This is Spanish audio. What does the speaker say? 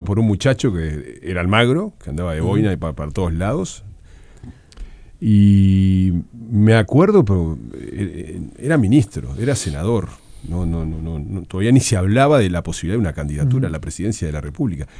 por un muchacho que era Almagro, que andaba de boina y para todos lados. Y me acuerdo, pero era ministro, era senador. No, todavía ni se hablaba de la posibilidad de una candidatura a la presidencia de la República.